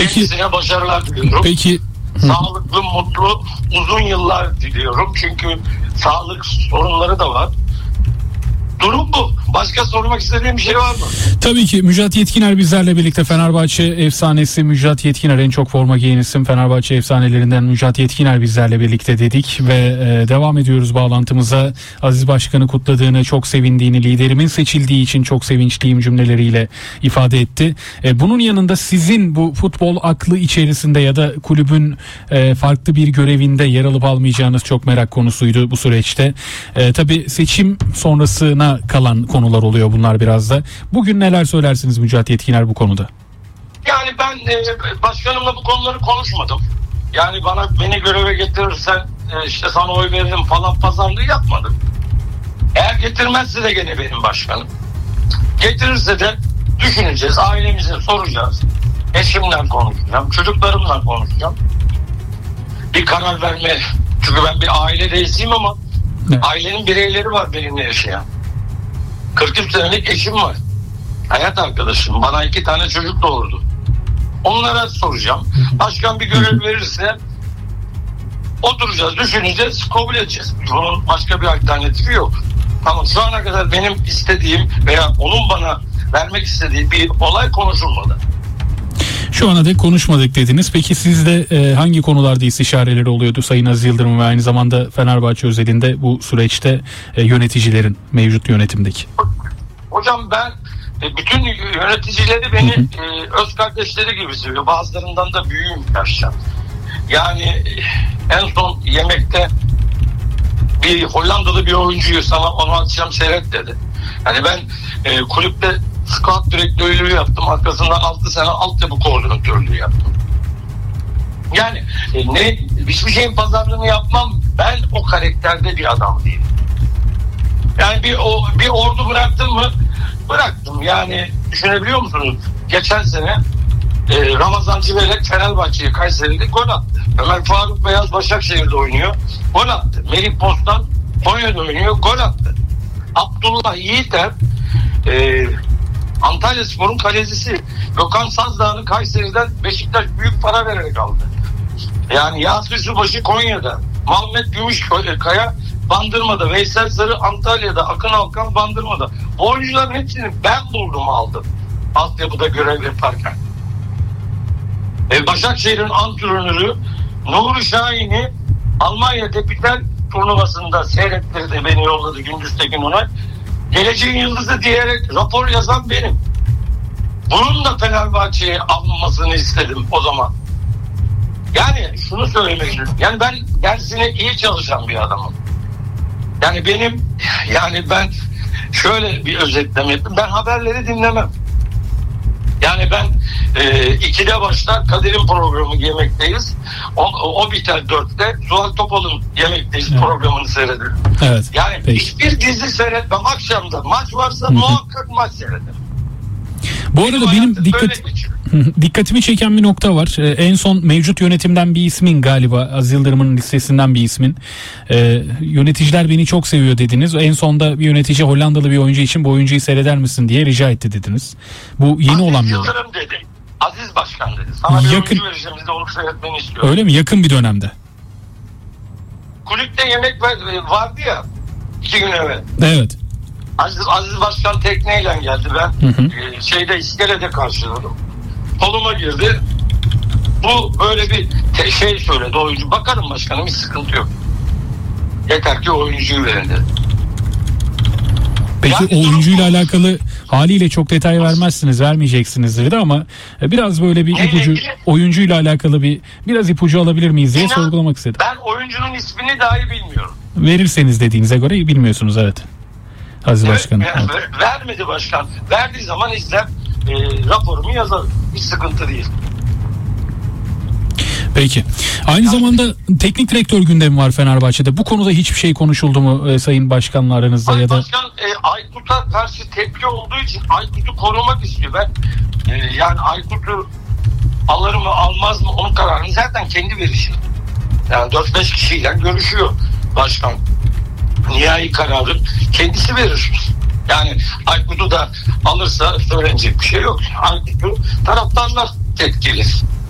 Kendisine başarılar diliyorum. Peki. Sağlıklı, mutlu, uzun yıllar diliyorum. Çünkü sağlık sorunları da var. Durum bu. Başka sormak istediğim bir şey var mı? Tabii ki Müjdat Yetkiner bizlerle birlikte. Fenerbahçe efsanesi Müjdat Yetkiner, en çok forma giyen isim. Fenerbahçe efsanelerinden Müjdat Yetkiner bizlerle birlikte dedik ve devam ediyoruz bağlantımıza. Aziz Başkan'ı kutladığını, çok sevindiğini, liderimin seçildiği için çok sevinçliyim cümleleriyle ifade etti. Bunun yanında sizin bu futbol aklı içerisinde ya da kulübün farklı bir görevinde yer alıp almayacağınız çok merak konusuydu bu süreçte. Tabii seçim sonrasına kalan konular oluyor bunlar biraz da. Bugün neler söylersiniz Müjdat Yetkiner bu konuda? Yani ben başkanımla bu konuları konuşmadım. Yani beni göreve getirirsen işte sana oy veririm falan pazarlığı yapmadım. Eğer getirmezse de gene benim başkanım. Getirirse de düşüneceğiz, ailemize soracağız. Eşimle konuşacağım, çocuklarımla konuşacağım. Bir karar verme. Çünkü ben bir aile reisiyim ama ailenin bireyleri var benimle yaşayan. 43 senelik eşim var. Hayat arkadaşım. Bana 2 tane çocuk doğurdu. Onlara soracağım. Başkan bir görev verirse oturacağız, düşüneceğiz, kabul edeceğiz. Bunun başka bir alternatifi yok. Ama şu ana kadar benim istediğim veya onun bana vermek istediği bir olay konuşulmadı. Şu ana dek konuşmadık dediniz. Peki sizde hangi konularda istişareleri oluyordu Sayın Aziz Yıldırım ve aynı zamanda Fenerbahçe özelinde bu süreçte yöneticilerin, mevcut yönetimdeki? Hocam ben bütün yöneticileri beni öz kardeşleri gibi seviyor. Bazılarından da büyüğüm gerçekten. Yani en son yemekte bir Hollandalı bir oyuncuyu sana onu atacağım seyret dedi. Yani ben kulüpte scout direktörlüğü yaptım. Arkasından 6 sene altyapı koordinatörlüğü yaptım. Yani hiçbir şeyin pazarlığını yapmam. Ben o karakterde bir adam değilim. Yani bir ordu bıraktım mı? Bıraktım. Yani düşünebiliyor musunuz? Geçen sene Ramazan Civelek Fenerbahçe'ye Kayseri'de gol attı. Ömer Faruk Beyaz Başakşehir'de oynuyor. Gol attı. Melih Postan Konya'da oynuyor. Gol attı. Abdullah Yiğiter Antalyaspor'un kalecisi. Gökhan Sazdağ'ın Kayseri'den Beşiktaş büyük para vererek aldı. Yani Yasir Subaşı Konya'da. Muhammed Gümüşkaya Bandırma'da. Veysel Sarı Antalya'da. Akın Alkan Bandırma'da. Bu oyuncuların hepsini ben buldum aldım. Altyapıda görev yaparken. Başakşehir'in antrenörü Nuri Şahin'i Almanya Tepitel turnuvasında seyrettirdi. Beni yolladı Gündüz Tekin Onay. Geleceğin yıldızı diyerek rapor yazan benim. Bunun da Fenerbahçe'ye alınmasını istedim o zaman. Yani şunu söylemek istiyorum. Yani ben dersine iyi çalışan bir adamım. Yani ben şöyle bir özetleme ettim. Ben haberleri dinlemem. Yani ben 2'de başlar Kadir'in programı Yemekteyiz. O biter 4'te. Zuhal Topal'ın Yemekteyiz programını seyrederim. Evet. Yani peki. Hiçbir dizi seyretmem. Akşamda maç varsa muhakkak maç seyrederim. Bu arada benim dikkatimi çeken bir nokta var. En son mevcut yönetimden bir ismin, galiba Aziz Yıldırım'ın listesinden bir ismin. Yöneticiler beni çok seviyor dediniz. En sonda bir yönetici Hollandalı bir oyuncu için bu oyuncuyu seyreder misin diye rica etti dediniz. Bu yeni Aziz olan bir olay. Yıldırım dedi. Aziz Başkan dedi. Sana bir oyuncu vereceğim. Biz de onu seyretmeni istiyorum. Öyle mi? Yakın bir dönemde. Kulüpte yemek vardı ya 2 gün evvel. Evet. Aziz Başkan tekneyle geldi. Ben iskelede karşıladım. Koluma girdi. Bu böyle bir şey söyledi oyuncu. Bakarım başkanım, hiç sıkıntı yok. Yeter ki oyuncuyu verin dedi. Peki yani, oyuncuyla alakalı haliyle çok detay vermeyeceksinizdir de ama biraz böyle bir ipucu, oyuncuyla alakalı biraz ipucu alabilir miyiz diye sorgulamak istedim. Ben oyuncunun ismini dahi bilmiyorum. Verirseniz dediğinize göre bilmiyorsunuz, evet. Aziz Başkan. Vermedi başkan. Verdiği zaman izler raporumu yazarım. Hiç sıkıntı değil. Peki. Aynı zamanda teknik direktör gündemi var Fenerbahçe'de. Bu konuda hiçbir şey konuşuldu mu Sayın Başkan'la aranızda ya da? Başkan Aykut'a karşı tepki olduğu için Aykut'u korumak istiyor. Ben yani Aykut'u alır mı almaz mı onun kararını zaten kendi verir. Yani 4-5 kişiyle görüşüyor başkan. Nihai kararı kendisi verir. Yani Aykut'u da alırsa söylenecek bir şey yok. Aykut'u taraftarlar tepkili.